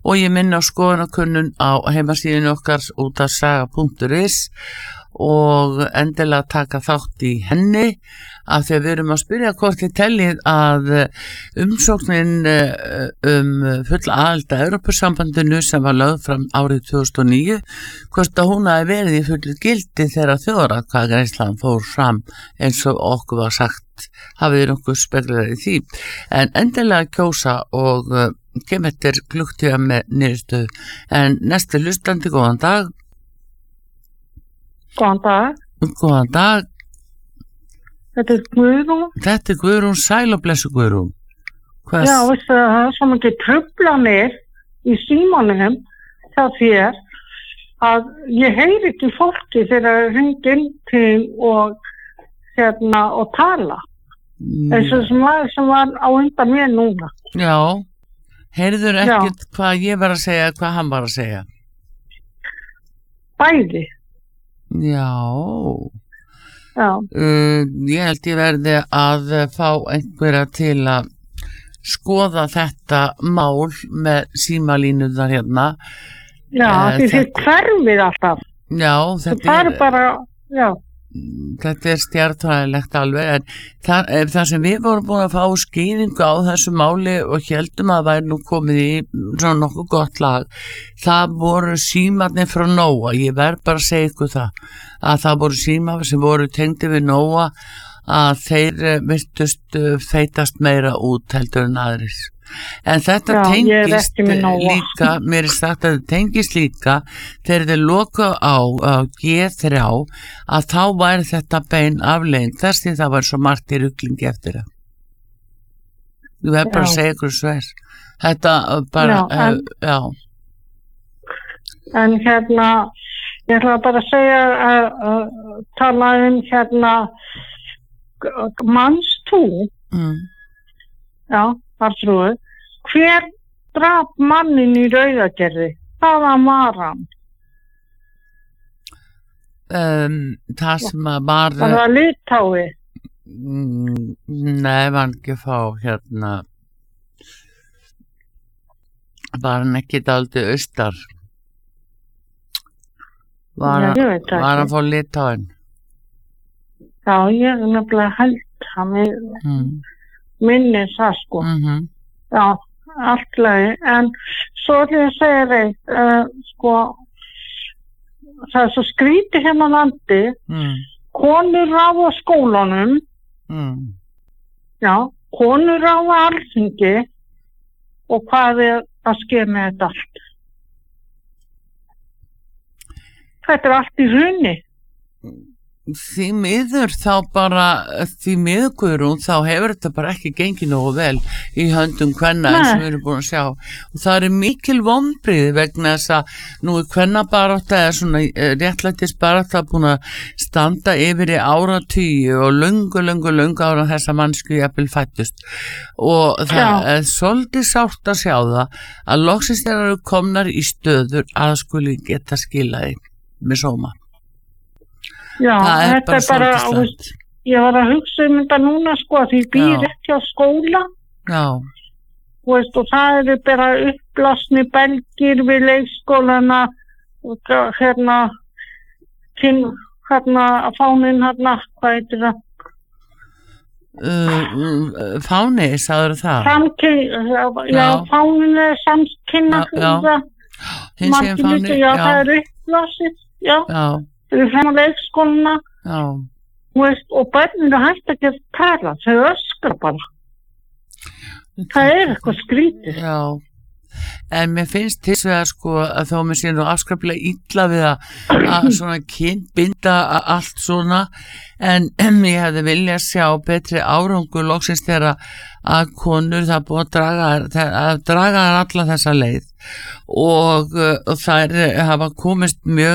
og ég minni á skoðanakönnun á heimasíðunni okkar útvarpssaga.is og endilega taka þátt í henni af því að við erum að spyrja hvort þið teljið að umsóknin full aðild að Evrópusambandinu sem var lögð fram árið 2009 hvort að hún hafi verið í fullu gildi þegar þjóðaratkvæðagreiðslan fór fram eins og okkur var sagt hafið nokkuð speklar í því en endilega kjósa og kem eftir klukktíma með niðurstöðu en næstu hlustandi góðan dag. Góðan dag. Góðan dag. Þetta Guðrún. Þetta Guðrún, sæl og blessu Guðrún. Hvers? Já, veistu það er svo mikið truflanir í símanum hjá þér að ég heyri ekki fólki þegar það hringir inn til og tala. Eins og sem var á undan mér núna. Já, heyrður ekkert hvað ég var að segja, hvað hann var að segja? Bæði. Já. Ég held ég verði að fá einhverja til að skoða þetta mál með símalínuðar hérna. Já, því þið hverfið alltaf. Já, þetta er bara, já. Þetta er stjartfræðilegt alveg en það sem við vorum búin að fá skýringu á þessu máli og heldum að það væri nú komið í svona nokkuð gott lag það voru símarnir frá Nóa ég verð bara að segja ykkur það voru símar sem voru tengdi við Nóa að þeir virtust feitast meira út heldur en aðrir en þetta tengist líka mér er sagt að þetta tengist líka þegar þeir loka á G3 að þá væri þetta bein afleiðing þess því það var svo margt í ruglingi eftir það ég verð bara að segja ykkur sver þetta bara en ég ætla bara að segja að tala manns tú já þar trúið. Hver drap mannin í Rauðagerði? Hvaðan var hann? Það sem að var... Var það Litái? Nei, var hann ekki fá var hann ekki dálítið austar? Var hann fá Litáin? Já, ég er nefnilega held hann minni það sko já, allt lagi en svo er ég að segja þig sko það er svo skrítið hérna á landi konur ráða skólanum já, konur ráða Alþingi og hvað er að ske með þetta allt þetta er allt í hruni því miður þá bara því miður Guðrún þá hefur þetta bara ekki gengið nógu vel í höndum kvenna eins og við erum búin að sjá og það eru mikil vonbrigði vegna þess að nú er kvennabarátta eða svona réttlætisbarátta búin að standa yfir í áratugi og löngu ára þessa mannsku jafnvel fættust og það er svolítið sárt að sjá það að loksins þeir eru komnar í stöður að skuli geta skilaði með sóma Já, þetta er bara, ég var að hugsa þetta núna sko, því býr ekki á skóla og það eru bara uppblasni belgir við leikskólana og fáninn hvað heitir það? Fáni, sagður það? Já, fáninn er samkynna hins fáni, það er uppblasið, já þau eru frem á leikskóluna og börnir eru hægt ekki að tala þau öskra bara það er eitthvað skrítið en mér finnst hins vegar sko að þó mér sé nú afskaplega illa við að svona kynbinda allt svona en ég hefði viljað sjá betri árangur loksins þegar að konur það búið að draga alla þessa leið og þær hafa komist mjög